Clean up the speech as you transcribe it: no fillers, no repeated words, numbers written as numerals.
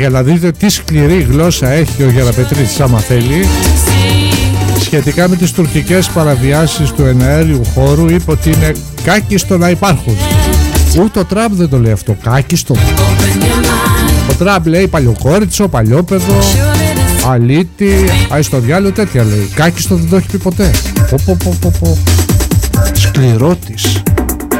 για να δείτε τι σκληρή γλώσσα έχει ο Γεραπετρίτης άμα θέλει, σχετικά με τις τουρκικές παραβιάσεις του εναέριου χώρου, είπε ότι είναι κάκιστο να υπάρχουν. Ούτε ο Τραμπ δεν το λέει αυτό, κάκιστο. Ο Τραμπ λέει παλιοκόριτσο, παλιόπαιδο, αλήτη, πάει στο διάλογο, τέτοια λέει. Κάκιστο δεν το έχει πει ποτέ. Σκληρότης.